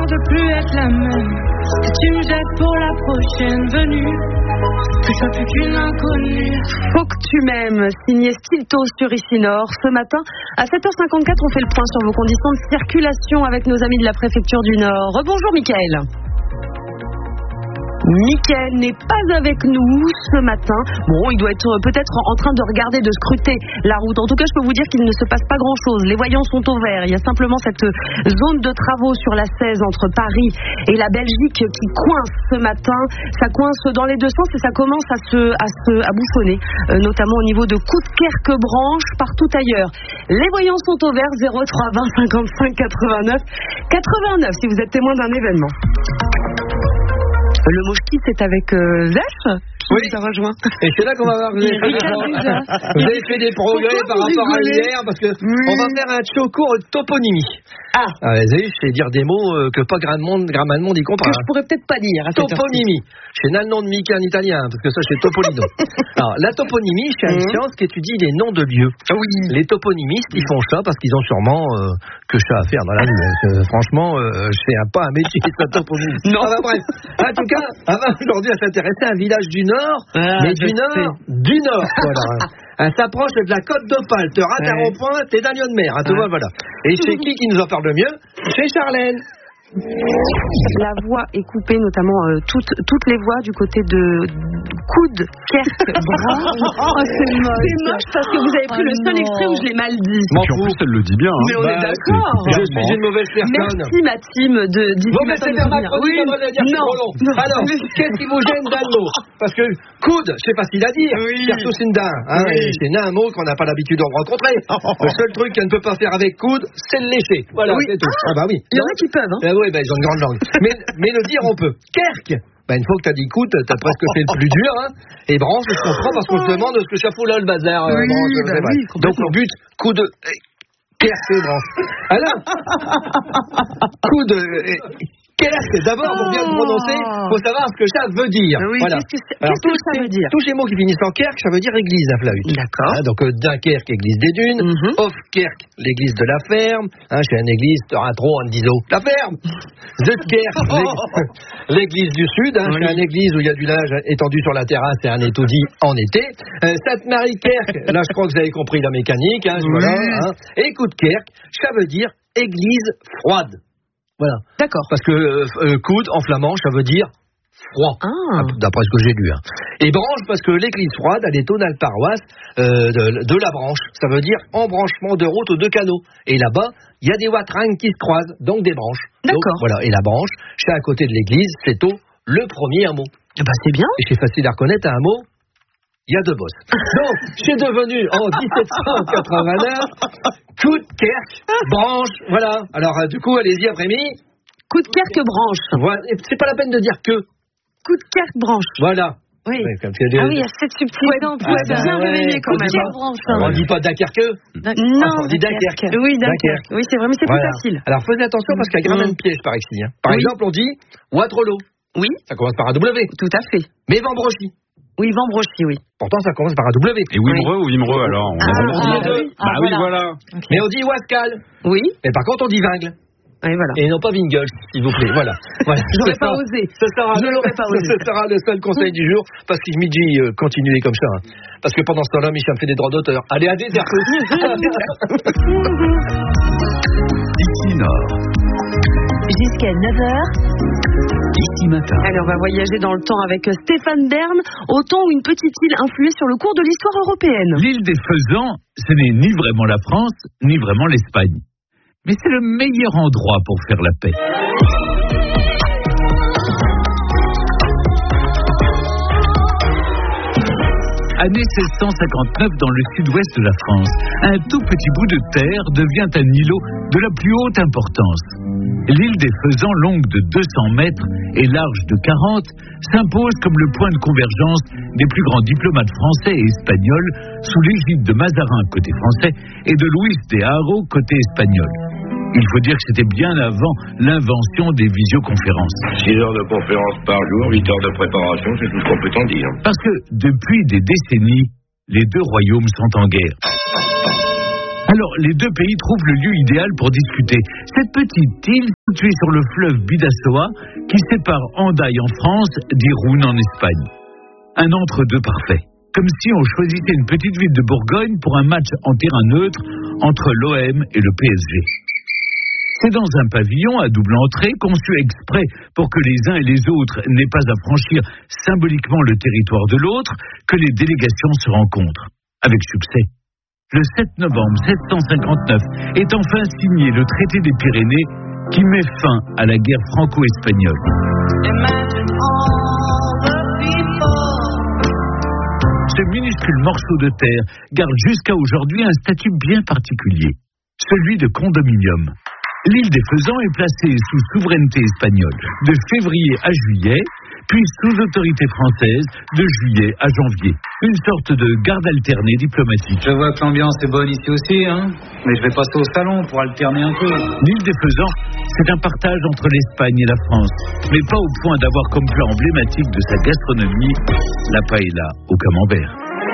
de plus être la même. Que tu me jettes pour la prochaine venue. Que je sois plus qu'une inconnue. Faut que tu m'aimes, signé Stilto sur Ici Nord. Ce matin, à 7h54, on fait le point sur vos conditions de circulation avec nos amis de la préfecture du Nord. Rebonjour Mickaël. Mickaël n'est pas avec nous ce matin. Bon, il doit être peut-être en train de regarder, de scruter la route. En tout cas, je peux vous dire qu'il ne se passe pas grand-chose. Les voyants sont au vert. Il y a simplement cette zone de travaux sur la 16 entre Paris et la Belgique qui coince ce matin. Ça coince dans les deux sens et ça commence à bouffonner, notamment au niveau de Coudekerque-Branche, partout ailleurs. Les voyants sont au vert, 03 20 55 89 89 si vous êtes témoin d'un événement. Le Mouchki, c'est avec Zef qui nous a rejoint. Et c'est là qu'on va voir que vous avez fait des progrès par rapport à hier, parce que on va faire un chocour toponymie. Vous savez, je sais dire des mots que pas grand monde y comprend. Que je pourrais peut-être pas dire. Toponymie. C'est le nom de Mickey en italien, parce que ça c'est Topolino. Alors, la toponymie, c'est une science qui étudie les noms de lieux. Oui. Les toponymistes, ils font ça parce qu'ils ont sûrement que ça à faire dans la vie. Franchement, c'est pas un métier de toponymiste. Non. Bref. En tout cas, aujourd'hui, à s'intéresser à un village du Nord, mais du Nord. Voilà. Ça approche de la côte d'Opale, te rate un rond-point, t'es dans Lyon de mer, tu vois, voilà. Et c'est qui nous en parle le mieux? C'est Charlène. La voie est coupée, notamment toutes les voies du côté de Coudekerque-Branche. C'est moche parce que vous avez pris le seul extrait où je l'ai mal dit. En plus, elle le dit bien. Mais on est d'accord. Je suis une mauvaise personne. Merci ma team d'Ici Matin. Non. Alors, qu'est-ce qui vous gêne dans le mot? Parce que coude, c'est facile à dire. Surtout c'est un mot qu'on n'a pas l'habitude de rencontrer. Le seul truc qu'elle ne peut pas faire avec coude, c'est le lécher. Voilà, c'est tout. Il y en a qui peuvent. Oui, ils ont une grande langue. Mais le dire, on peut. Kerk. Une fois que t'as dit coude, t'as presque fait le plus dur, hein. Et branche, je comprends parce qu'on se demande ce que ça fout là, le bazar. Donc, au but, coude, Kerk et branche. Alors, coude, Kerk, d'abord, pour bien le prononcer, faut savoir ce que ça veut dire. Voilà. Qu'est-ce que ça veut dire? Tous ces mots qui finissent en Kerk, ça veut dire église à Flahut. D'accord. Donc, Dunkerque, église des dunes. Hofkerk, l'église de la ferme. Chez une église, t'auras trop en disant la ferme. Zutkerk, l'église du sud. Chez une église où il y a du linge étendu sur la terrasse et un étoudi en été. Sainte-Marie-Kerk, là, je crois que vous avez compris la mécanique. Voilà. Et Coudekerque, ça veut dire église froide. Voilà. D'accord. Parce que coude en flamand, ça veut dire froid. D'après ce que j'ai lu. Et branche, parce que l'église froide, elle est au dans la paroisse de la branche. Ça veut dire embranchement de route aux deux canaux. Et là-bas, il y a des watringues qui se croisent, donc des branches. D'accord. Donc, voilà. Et la branche, c'est à côté de l'église, c'est le premier hameau. C'est bien. Et c'est facile à reconnaître, un hameau, il y a deux bosses. Donc, c'est devenu en 1789 Coudekerque, branche, voilà. Alors, du coup, allez-y après-midi. Coudekerque-Branche. Voilà. C'est pas la peine de dire que. Coudekerque-Branche. Voilà. Oui. Oui, il y a cette subtilité. On peut bien réveiller quand même. On dit pas Dunkerque. Non. On dit Dunkerque. Oui, Dunkerque. Oui, c'est vrai, mais c'est plus facile. Alors, faites attention parce qu'il y a grand même piège par ici. Par exemple, on dit Waterloo. Oui. Ça commence par un W. Tout à fait. Mais Vambrochy. Oui, Vambrochy, oui. Pourtant, ça commence par un W. Et Wimereux ou Wimereux, alors? Oui, voilà. Okay. Mais on dit Wascal. Oui. Et par contre, on dit Vingle. Oui, voilà. Et non pas Vingles, s'il vous plaît. Voilà. Je n'aurais pas osé. Je l'aurais pas osé. Ce sera le seul conseil du jour, parce que je me dis, continuez comme ça. Parce que pendant ce temps-là, Michel me fait des droits d'auteur. Allez, à désert. Ici Nord. Jusqu'à 9h. Ici Matin. Allez, on va voyager dans le temps avec Stéphane Bern, au temps où une petite île influait sur le cours de l'histoire européenne. L'île des Faisans, ce n'est ni vraiment la France, ni vraiment l'Espagne. Mais c'est le meilleur endroit pour faire la paix. Année 1659 dans le sud-ouest de la France, un tout petit bout de terre devient un îlot de la plus haute importance. L'île des Faisans, longue de 200 mètres et large de 40, s'impose comme le point de convergence des plus grands diplomates français et espagnols sous l'égide de Mazarin côté français et de Luis de Haro côté espagnol. Il faut dire que c'était bien avant l'invention des visioconférences. 6 heures de conférence par jour, 8 heures de préparation, c'est tout ce qu'on peut en dire. Parce que depuis des décennies, les deux royaumes sont en guerre. Alors, les deux pays trouvent le lieu idéal pour discuter. Cette petite île située sur le fleuve Bidasoa, qui sépare Hendaye en France d'Irun en Espagne. Un entre-deux parfait. Comme si on choisissait une petite ville de Bourgogne pour un match en terrain neutre entre l'OM et le PSG. C'est dans un pavillon à double entrée, conçu exprès pour que les uns et les autres n'aient pas à franchir symboliquement le territoire de l'autre, que les délégations se rencontrent. Avec succès. Le 7 novembre 1759 est enfin signé le traité des Pyrénées qui met fin à la guerre franco-espagnole. Ce minuscule morceau de terre garde jusqu'à aujourd'hui un statut bien particulier, celui de condominium. L'île des Faisans est placée sous souveraineté espagnole de février à juillet, puis sous autorité française de juillet à janvier. Une sorte de garde alternée diplomatique. Je vois que l'ambiance est bonne ici aussi, hein. Mais je vais passer au salon pour alterner un peu. L'île des Faisans, c'est un partage entre l'Espagne et la France, mais pas au point d'avoir comme plat emblématique de sa gastronomie la paella au camembert.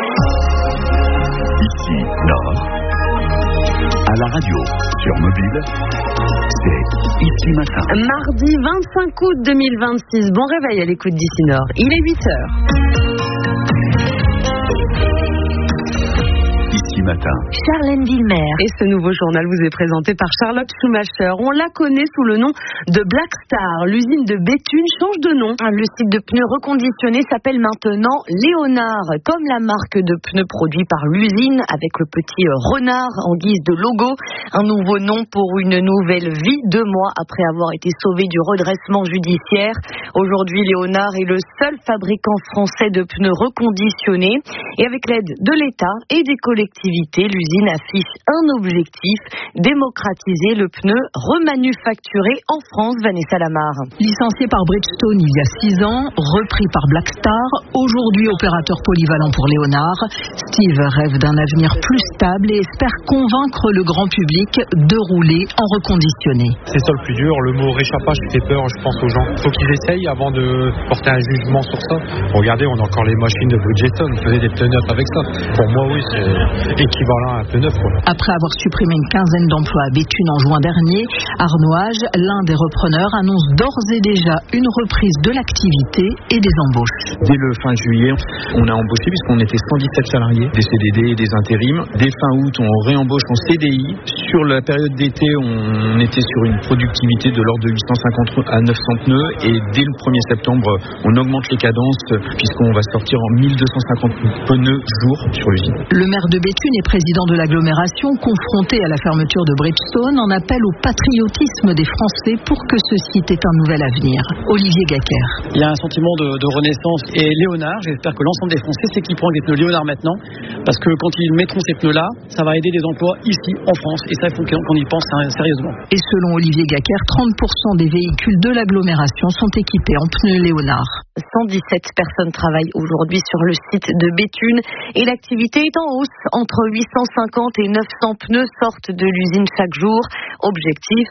Ici, Nord, à la radio, sur mobile, c'est Ici Matin. Mardi 25 août 2026. Bon réveil à l'écoute d'Ici Nord. Il est 8h. Ici Matin. Charlène Villemer. Et ce nouveau journal vous est présenté par Charlotte Schumacher. On la connaît sous le nom de Black Star. L'usine de Béthune change de nom. Le site de pneus reconditionnés s'appelle maintenant Léonard, comme la marque de pneus produits par l'usine, avec le petit renard en guise de logo. Un nouveau nom pour une nouvelle vie, 2 mois après avoir été sauvé du redressement judiciaire. Aujourd'hui, Léonard est le seul fabricant français de pneus reconditionnés. Et avec l'aide de l'État et des collectivités, l'usine affiche un objectif, démocratiser le pneu remanufacturé en France. Vanessa Lamar. Licencié par Bridgestone il y a 6 ans, repris par Black Star, aujourd'hui opérateur polyvalent pour Léonard, Steve rêve d'un avenir plus stable et espère convaincre le grand public de rouler en reconditionné. C'est ça le plus dur, le mot réchappage fait peur, je pense, aux gens. Il faut qu'ils essayent avant de porter un jugement sur ça. Regardez, on a encore les machines de Bridgestone, on faisait des pneus neufs avec ça. Pour moi, oui, c'est équivalent à un pneu neuf, quoi. Après avoir supprimé une quinzaine d'emplois à Béthune en juin dernier, Arnoage, l'un des repreneurs, annonce d'ores et déjà une reprise de l'activité et des embauches. Dès le fin juillet, on a embauché puisqu'on était 117 salariés, des CDD et des intérims. Dès fin août, on réembauche en CDI. Sur la période d'été, on était sur une productivité de l'ordre de 850 à 900 pneus et dès le 1er septembre, on augmente les cadences puisqu'on va sortir en 1250 pneus jour sur l'usine. Le maire de Béthune et président de l'agglomération, confronté à la fermeture de Bridgestone, en appelle au patriotisme des Français pour que ce site ait un nouvel avenir. Olivier Gacker. Il y a un sentiment de renaissance et Léonard, j'espère que l'ensemble des Français s'équiperont avec des pneus Léonard maintenant, parce que quand ils mettront ces pneus-là, ça va aider les emplois ici en France et ça il faut qu'on y pense sérieusement. Et selon Olivier Gacker, 30% des véhicules de l'agglomération sont équipés en pneus Léonard. 117 personnes travaillent aujourd'hui sur le site de Béthune et l'activité est en hausse. Entre 850 et 900 pneus sortent de l'usine chaque jour. Objectif,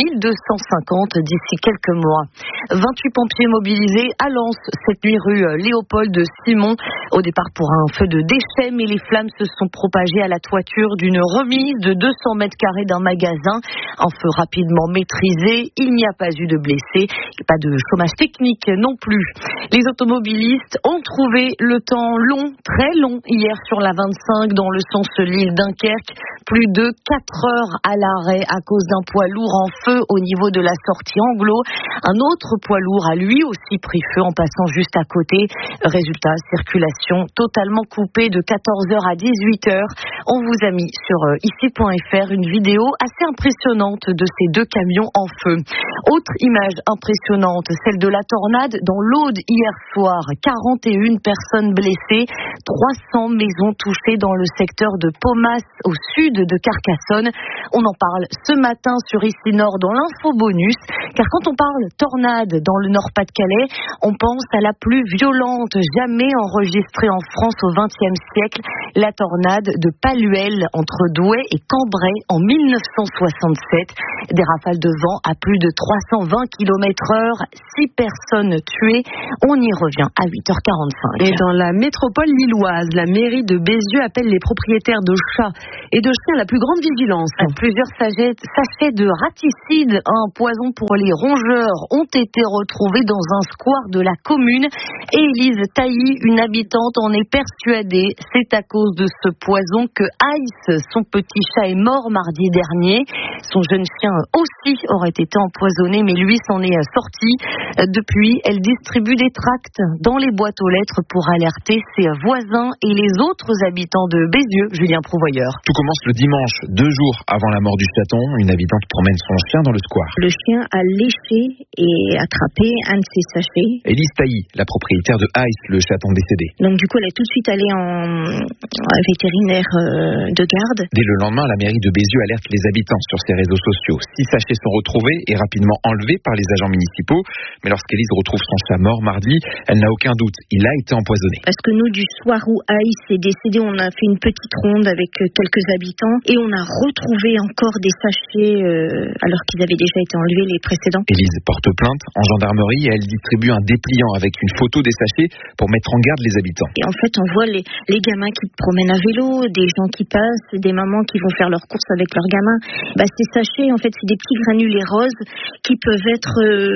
1250 d'ici quelques mois. 28 pompiers mobilisés à Lens cette nuit rue Léopold Simon. Au départ pour un feu de déchets, mais les flammes se sont propagées à la toiture d'une remise de 200 mètres carrés d'un magasin. Un feu rapidement maîtrisé. Il n'y a pas eu de blessés et pas de chômage technique non plus. Les automobilistes ont trouvé le temps long, très long, hier sur la 25 dans le sens Lille-Dunkerque. Plus de 4 heures à l'arrêt à cause d'un poids lourd en feu au niveau de la sortie Anglo. Un autre poids lourd a lui aussi pris feu en passant juste à côté. Résultat, circulation totalement coupée de 14h à 18h. On vous a mis sur ici.fr une vidéo assez impressionnante de ces 2 camions en feu. Autre image impressionnante, celle de la tornade dans l'Aude hier soir. 41 personnes blessées, 300 maisons touchées dans le secteur de Paumas au sud de Carcassonne. On en parle ce matin sur Ici Nord dans l'info bonus, car quand on parle tornade dans le Nord-Pas-de-Calais, on pense à la plus violente jamais enregistrée en France au XXe siècle, la tornade de Paluel entre Douai et Cambrai en 1967. Des rafales de vent à plus de 320 km/h, 6 personnes tuées, On y revient à 8h45. Et dans la métropole lilloise, la mairie de Bézieux appelle les propriétaires de chats et de chiens à la plus grande vigilance. Plusieurs sachets de raticide, un poison pour les rongeurs, ont été retrouvés dans un square de la commune. Et Élise Tailly, une habitante, en est persuadée. C'est à cause de ce poison que Ice, son petit chat, est mort mardi dernier. Son jeune chien aussi aurait été empoisonné, mais lui s'en est sorti. Depuis, elle distribue des tracts dans les boîtes aux lettres pour alerter ses voisins et les autres habitants de Bézieux. Julien Prouvoyeur. Tout commence le dimanche, 2 jours avant la mort du chaton. Une habitante promène son chien dans le square. Le chien a léché et attrapé un de ses sachets. Élise Tailly, la propriétaire de Ice, le chaton décédé. Donc du coup, elle est tout de suite allée en vétérinaire de garde. Dès le lendemain, la mairie de Bézieux alerte les habitants sur ses réseaux sociaux. 6 sachets sont retrouvés et rapidement enlevés par les agents municipaux. Mais lorsqu'Élise retrouve son chat mort mardi, elle n'a aucun doute, il a été empoisonné. Parce que nous, du soir où Ice est décédé, on a fait une petite ronde avec quelques habitants et on a retrouvé encore des sachets alors qu'ils avaient déjà été enlevés les précédents. Élise porte plainte en gendarmerie et elle distribue un dépliant avec une photo des sachets pour mettre en garde les habitants. Et en fait, on voit les gamins qui promènent à vélo, des gens qui passent, des mamans qui vont faire leurs courses avec leurs gamins. Ces sachets, en fait, c'est des petits granulés roses qui peuvent être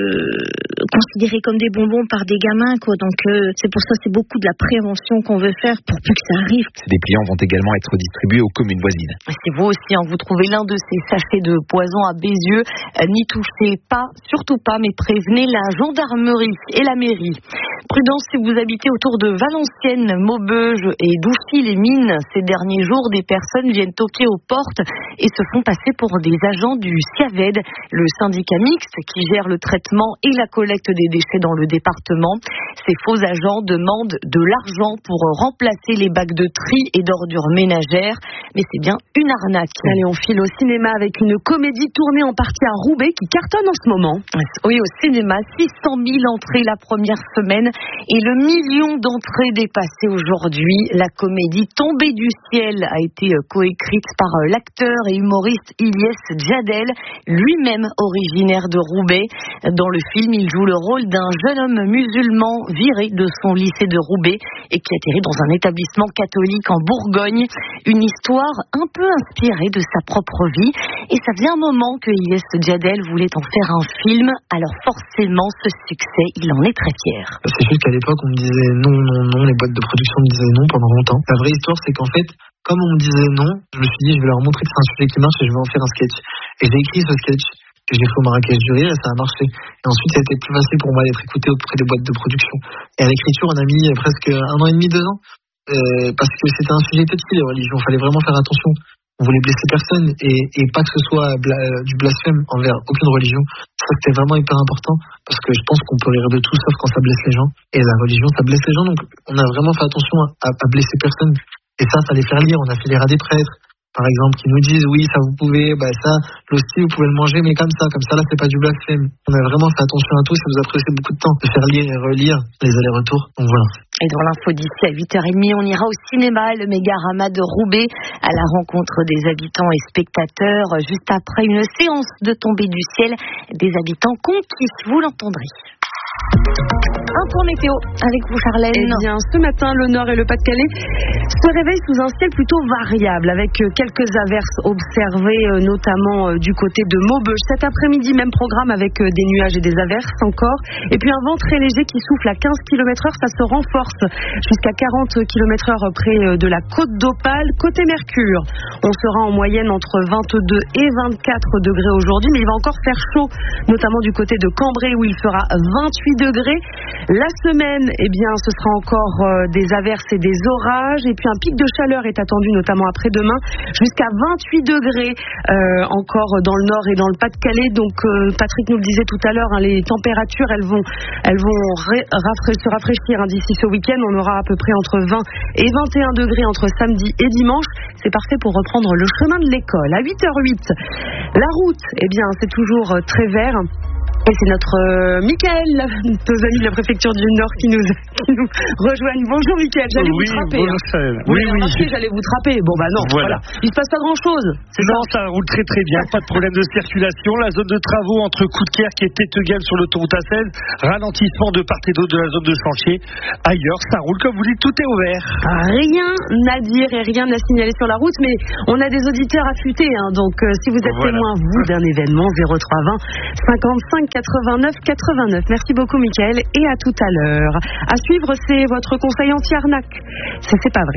considérés comme des bonbons par des gamins, quoi. Donc c'est pour ça, c'est beaucoup de la prévention qu'on veut faire pour plus que ça arrive. Ces dépliants vont également être distribués aux communes voisines. Si vous aussi, vous trouvez l'un de ces sachets de poison à Bézieux, n'y touchez pas, surtout pas, mais prévenez la gendarmerie et la mairie. Prudence si vous habitez autour de Valenciennes, Maubeuge et Douchy-les-Mines. Ces derniers jours, des personnes viennent toquer aux portes et se font passer pour des agents du SIAVED, le syndicat mixte qui gère le traitement et la collecte des déchets dans le département. Ces faux agents demandent de l'argent pour remplacer les bacs de tri et d'ordures ménagères, mais c'est bien une arnaque. Allez, on file au cinéma avec une comédie tournée en partie à Roubaix qui cartonne en ce moment. Oui, au cinéma, 600 000 entrées la première semaine et le million d'entrées dépassées aujourd'hui. La comédie Tombée du ciel a été coécrite par l'acteur et humoriste Ilyes Djadel, lui-même originaire de Roubaix. Dans le film, il joue le rôle d'un jeune homme musulman viré de son lycée de Roubaix et qui atterrit dans un établissement catholique en Bourgogne. Une histoire un peu inspirée de sa propre vie. Et ça faisait un moment que Ilyes Djadel voulait en faire un film. Alors forcément, ce succès, il en est très fier. C'est juste qu'à l'époque, on me disait non, les boîtes de production me disaient non pendant longtemps. La vraie histoire, c'est qu'en fait, comme on me disait non, je me suis dit, je vais leur montrer que c'est un sujet qui marche et je vais en faire un sketch. Et j'ai écrit ce sketch que j'ai fait au Marrakech du Rire et ça a marché. Et ensuite, ça a été plus facile pour moi d'être écouté auprès des boîtes de production. Et à l'écriture, on a mis presque 1 an et demi, 2 ans. Parce que c'était un sujet touchy, les religions. Il fallait vraiment faire attention. On voulait blesser personne et pas que ce soit du blasphème envers aucune religion. Ça, c'était vraiment hyper important parce que je pense qu'on peut rire de tout sauf quand ça blesse les gens. Et la religion, ça blesse les gens. Donc, on a vraiment fait attention à blesser personne. Et ça les faire lire. On a fait lire à des prêtres, par exemple, qui nous disent oui, ça vous pouvez, ça, l'hostie, vous pouvez le manger, mais comme ça, là, c'est pas du blasphème. On a vraiment fait attention à tout. Ça nous a pris aussi beaucoup de temps de faire lire et relire les allers-retours. Donc voilà. Et dans l'info d'ici à 8h30, on ira au cinéma, le Mégarama de Roubaix, à la rencontre des habitants et spectateurs, juste après une séance de Tombée du ciel, des habitants conquis, vous l'entendrez. Un tour météo avec vous, Charlène. Eh bien, ce matin, le Nord et le Pas-de-Calais se réveillent sous un ciel plutôt variable, avec quelques averses observées, notamment du côté de Maubeuge. Cet après-midi, même programme avec des nuages et des averses encore. Et puis un vent très léger qui souffle à 15 km/h, ça se renforce jusqu'à 40 km/h près de la côte d'Opale. Côté Mercure, on sera en moyenne entre 22 et 24 degrés aujourd'hui, mais il va encore faire chaud, notamment du côté de Cambrai où il fera 28 degrés. La semaine, ce sera encore des averses et des orages. Et puis un pic de chaleur est attendu, notamment après-demain, jusqu'à 28 degrés encore dans le Nord et dans le Pas-de-Calais. Donc Patrick nous le disait tout à l'heure, les températures, elles vont se rafraîchir d'ici ce week-end. On aura à peu près entre 20 et 21 degrés entre samedi et dimanche. C'est parfait pour reprendre le chemin de l'école. À 8h08, la route, c'est toujours très vert. Et c'est notre Mickaël, nos amis de la préfecture du Nord qui nous rejoignent. Bonjour Mickaël, j'allais vous trapper. J'allais vous trapper. Bon bah non, voilà. Il se passe pas grand chose. Non, ça roule très très bien, pas de problème de circulation. La zone de travaux entre Coudekerque et Tettegal sur l'autoroute A16, ralentissement de part et d'autre de la zone de chantier. Ailleurs, ça roule comme vous dites, tout est ouvert. Rien à dire et rien à signaler sur la route, mais on a des auditeurs affûtés, hein, donc si vous êtes témoin, vous, d'un événement, 0320 55 89 89. Merci beaucoup Mickaël et à tout à l'heure. À suivre, c'est votre conseil anti-arnaque. Ça, c'est pas vrai.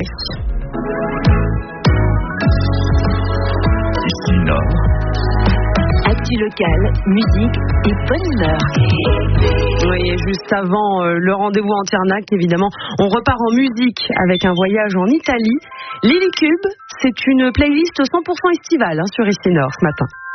Ici Nord. Actu locale, musique et bonne humeur. Oui, juste avant le rendez-vous anti-arnaque, évidemment, on repart en musique avec un voyage en Italie. Lily Cube, c'est une playlist 100% estivale sur Ici Nord ce matin.